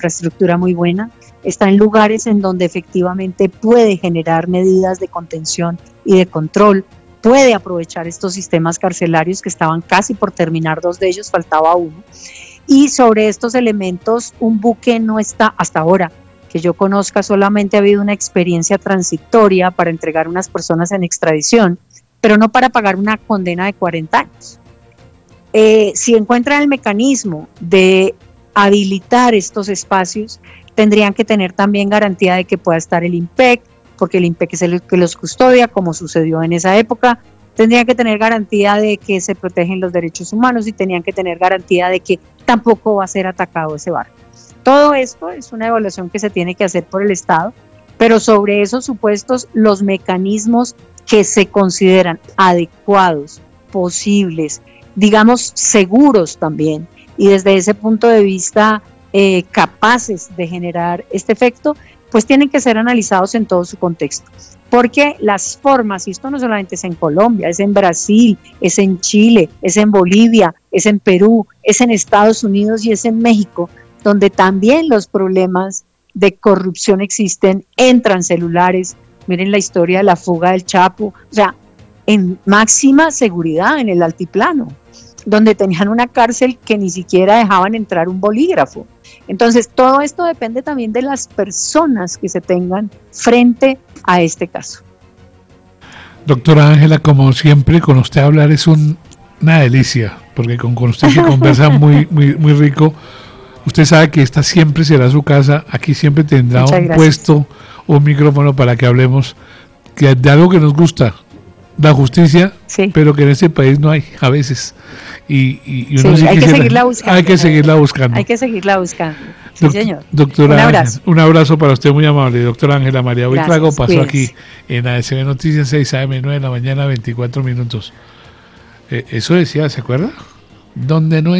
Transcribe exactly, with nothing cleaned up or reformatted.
infraestructura muy buena, está en lugares en donde efectivamente puede generar medidas de contención y de control, puede aprovechar estos sistemas carcelarios que estaban casi por terminar, dos de ellos, faltaba uno. Y sobre estos elementos, un buque no está, hasta ahora, que yo conozca, solamente ha habido una experiencia transitoria para entregar unas personas en extradición, pero no para pagar una condena de cuarenta años. Eh, si encuentran el mecanismo de habilitar estos espacios, tendrían que tener también garantía de que pueda estar el IMPEC, porque el IMPEC es el que los custodia, como sucedió en esa época. Tendrían que tener garantía de que se protegen los derechos humanos y tenían que tener garantía de que tampoco va a ser atacado ese barco. Todo esto es una evaluación que se tiene que hacer por el Estado, pero sobre esos supuestos, los mecanismos que se consideran adecuados, posibles, digamos seguros también, y desde ese punto de vista eh, capaces de generar este efecto, pues tienen que ser analizados en todo su contexto. Porque las formas, y esto no solamente es en Colombia, es en Brasil, es en Chile, es en Bolivia, es en Perú, es en Estados Unidos y es en México, donde también los problemas de corrupción existen, entran celulares, miren la historia de la fuga del Chapo, o sea, en máxima seguridad en el altiplano, donde tenían una cárcel que ni siquiera dejaban entrar un bolígrafo. Entonces, todo esto depende también de las personas que se tengan frente a este caso. Doctora Ángela, como siempre, con usted hablar es un, una delicia, porque con, con usted se conversa muy, muy, muy rico. Usted sabe que esta siempre será su casa, aquí siempre tendrá Muchas un gracias. puesto, un micrófono para que hablemos que de algo que nos gusta, la justicia, sí. pero que en este país no hay a veces. Y, y, y uno sí, sí hay que quisiera, seguirla buscando. Hay que seguirla buscando. Hay que seguirla buscando. Sí, Doc, señor. Doctora un abrazo. Ángela, un abrazo para usted, muy amable. Doctora Ángela María Buitrago pasó cuídense. aquí en A S B Noticias seis A M nueve de la mañana, veinticuatro minutos. Eh, eso decía, ¿se acuerda? Donde no